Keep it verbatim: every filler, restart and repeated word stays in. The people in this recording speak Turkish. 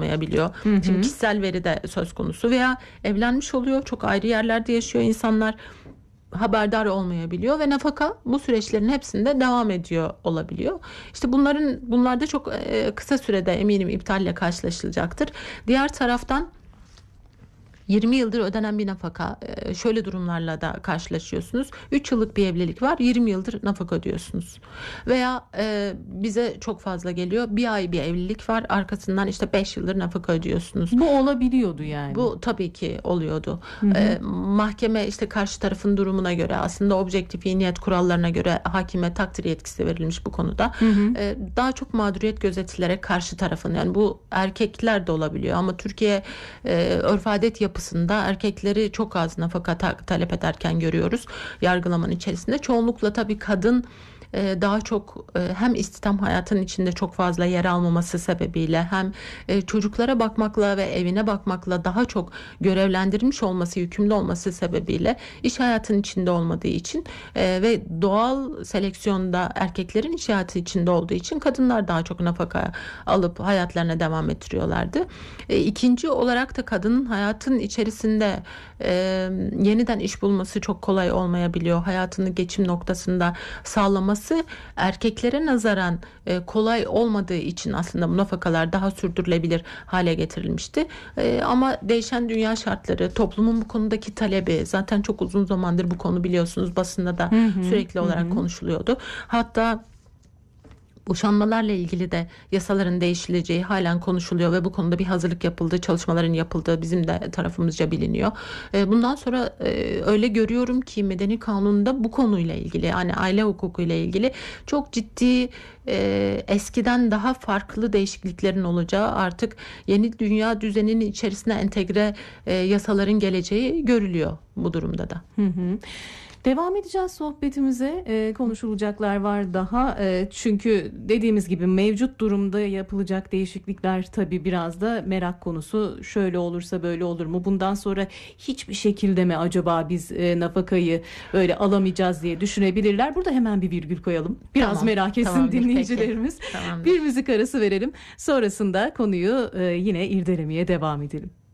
olmayabiliyor. Hı hı. Şimdi kişisel veri de söz konusu veya evlenmiş oluyor, çok ayrı yerlerde yaşıyor insanlar, haberdar olmayabiliyor ve nafaka bu süreçlerin hepsinde devam ediyor olabiliyor. İşte bunların bunlarda çok e, kısa sürede eminim iptalle karşılaşılacaktır. Diğer taraftan yirmi yıldır ödenen bir nafaka, şöyle durumlarla da karşılaşıyorsunuz. üç yıllık bir evlilik var, yirmi yıldır nafaka ödüyorsunuz. Veya e, bize çok fazla geliyor. Bir ay bir evlilik var, arkasından işte beş yıldır nafaka ödüyorsunuz. Bu olabiliyordu yani. Bu tabii ki oluyordu. E, mahkeme işte karşı tarafın durumuna göre, aslında objektif iyi niyet kurallarına göre hakime takdir yetkisi verilmiş bu konuda. Hı hı. E, daha çok mağduriyet gözetilerek karşı tarafın, yani bu erkekler de olabiliyor ama Türkiye e, örf adet yapı yapısında erkekleri çok az nafaka ta- talep ederken görüyoruz yargılamanın içerisinde. Çoğunlukla tabii kadın e, daha çok e, hem istihdam hayatının içinde çok fazla yer almaması sebebiyle hem e, çocuklara bakmakla ve evine bakmakla daha çok görevlendirilmiş olması, yükümlü olması sebebiyle iş hayatının içinde olmadığı için e, ve doğal seleksiyonda erkeklerin iş hayatı içinde olduğu için kadınlar daha çok nafaka alıp hayatlarına devam ettiriyorlardı. E, ikinci olarak da kadının hayatın içerisinde e, yeniden iş bulması çok kolay olmayabiliyor. Hayatını geçim noktasında sağlaması erkeklere nazaran e, kolay olmadığı için aslında bu nafakalar daha sürdürülebilir hale getirilmişti. E, ama değişen dünya şartları, toplumun bu konudaki talebi, zaten çok uzun zamandır bu konu biliyorsunuz basında da hı hı, sürekli olarak hı. konuşuluyordu. Hatta boşanmalarla ilgili de yasaların değişileceği halen konuşuluyor ve bu konuda bir hazırlık yapıldığı, çalışmaların yapıldığı bizim de tarafımızca biliniyor. Bundan sonra öyle görüyorum ki medeni kanunda bu konuyla ilgili, yani aile hukukuyla ilgili çok ciddi, eskiden daha farklı değişikliklerin olacağı, artık yeni dünya düzeninin içerisine entegre yasaların geleceği görülüyor bu durumda da. Hı hı. Devam edeceğiz sohbetimize. E, konuşulacaklar var daha. E, çünkü dediğimiz gibi mevcut durumda yapılacak değişiklikler tabii biraz da merak konusu. Şöyle olursa böyle olur mu? Bundan sonra hiçbir şekilde mi acaba biz e, nafakayı öyle alamayacağız diye düşünebilirler. Burada hemen bir virgül koyalım. Biraz tamam, merak etsin tamamdır, dinleyicilerimiz. Bir müzik arası verelim. Sonrasında konuyu e, yine irdelemeye devam edelim.